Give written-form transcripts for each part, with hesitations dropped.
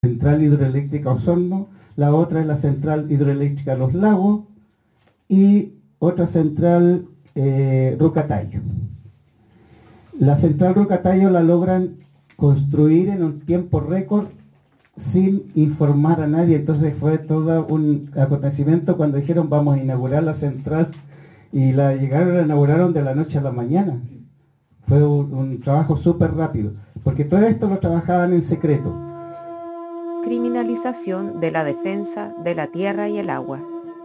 central hidroeléctrica Osorno, la otra es la central hidroeléctrica Los Lagos y otra central Rucatayo. La central Rucatayo la logran construir en un tiempo récord sin informar a nadie, entonces fue todo un acontecimiento cuando dijeron vamos a inaugurar la central y la inauguraron de la noche a la mañana. Fue un trabajo súper rápido, porque todo esto lo trabajaban en secreto. Criminalización de la defensa de la tierra y el agua.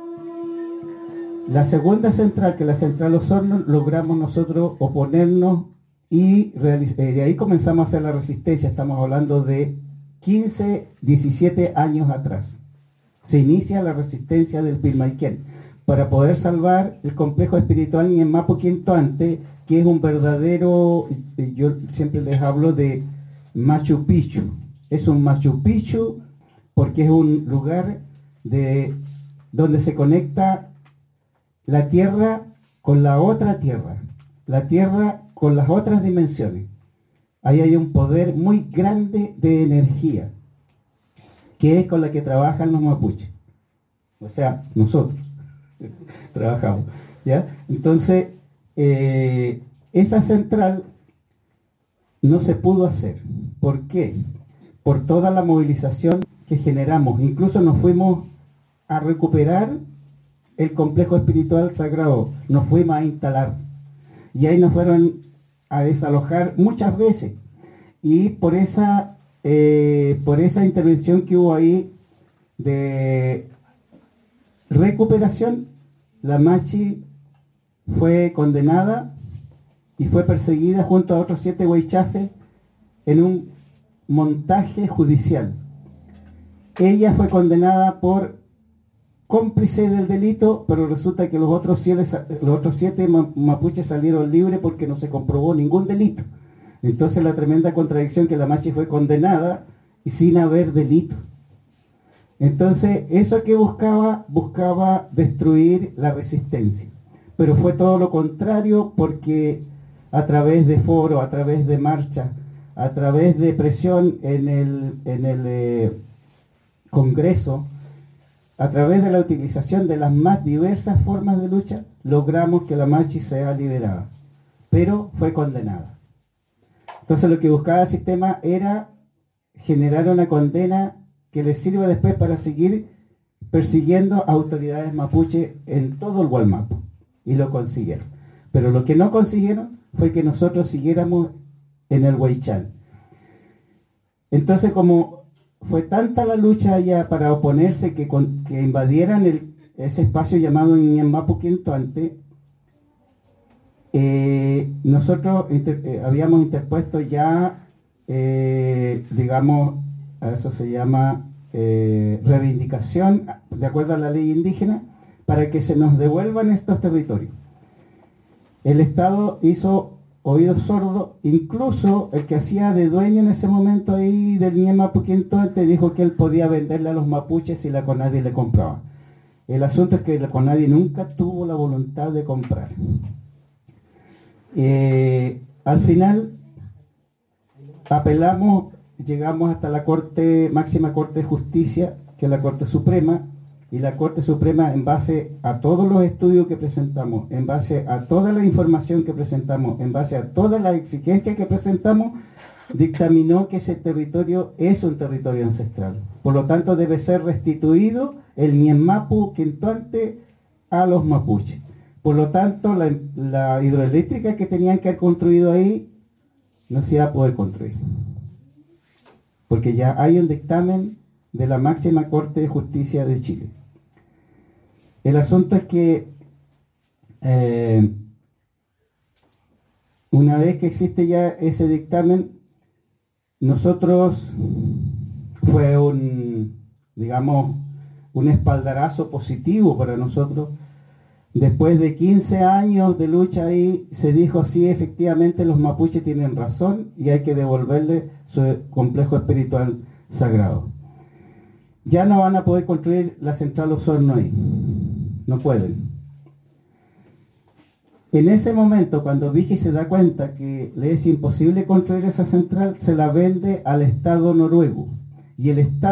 La segunda central, que es la central Osorno, logramos nosotros oponernos y de ahí comenzamos a hacer la resistencia. Estamos hablando de 15, 17 años atrás. Se inicia la resistencia del Pilmaiquén para poder salvar el complejo espiritual Ñemmapu Quintoante, que es un verdadero, yo siempre les hablo de Machu Picchu. Es un Machu Picchu porque es un lugar donde se conecta la tierra con la otra tierra, la tierra con las otras dimensiones. Ahí hay un poder muy grande de energía, que es con la que trabajan los mapuches. O sea, nosotros trabajamos, ¿ya? Entonces, esa central no se pudo hacer. ¿Por qué? Por toda la movilización que generamos. Incluso nos fuimos a recuperar el complejo espiritual sagrado, nos fuimos a instalar. Y ahí nos fueron a desalojar muchas veces. Y por esa intervención que hubo ahí de recuperación, la Machi fue condenada y fue perseguida junto a otros 7 huaychafes en un montaje judicial. Ella fue condenada por cómplice del delito, pero resulta que los otros 7 mapuches salieron libres porque no se comprobó ningún delito. Entonces la tremenda contradicción que la Machi fue condenada y sin haber delito. Entonces eso que buscaba destruir la resistencia, pero fue todo lo contrario, porque a través de foros, a través de marchas, a través de presión en el Congreso, a través de la utilización de las más diversas formas de lucha, logramos que la Machi sea liberada, pero fue condenada. Entonces lo que buscaba el sistema era generar una condena que les sirva después para seguir persiguiendo a autoridades mapuche en todo el Gualmapu, y lo consiguieron. Pero lo que no consiguieron fue que nosotros siguiéramos en el Huaychal. Entonces, como fue tanta la lucha allá para oponerse que invadieran ese espacio llamado Ñemmapu Quintoante, nosotros habíamos interpuesto ya, digamos, a eso se llama reivindicación, de acuerdo a la ley indígena, para que se nos devuelvan estos territorios. El Estado hizo oídos sordos, incluso el que hacía de dueño en ese momento ahí del Ñemmapu Quintoante dijo que él podía venderle a los mapuches si la CONADI le compraba. El asunto es que la CONADI nunca tuvo la voluntad de comprar. Al final apelamos, llegamos hasta la máxima Corte de Justicia, que es la Corte Suprema, y la Corte Suprema, en base a todos los estudios que presentamos, en base a toda la información que presentamos, en base a todas las exigencias que presentamos, dictaminó que ese territorio es un territorio ancestral. Por lo tanto, debe ser restituido el Ñemmapu Quintoante a los mapuches. Por lo tanto, la hidroeléctrica que tenían que haber construido ahí no se iba a poder construir, porque ya hay un dictamen de la máxima Corte de Justicia de Chile. El asunto es que una vez que existe ya ese dictamen, nosotros fue digamos, un espaldarazo positivo para nosotros. Después de 15 años de lucha ahí, se dijo, sí, efectivamente los mapuches tienen razón y hay que devolverle su complejo espiritual sagrado. Ya no van a poder construir la central Osorno ahí, no pueden. En ese momento, cuando Vigi se da cuenta que le es imposible construir esa central, se la vende al Estado noruego, y el Estado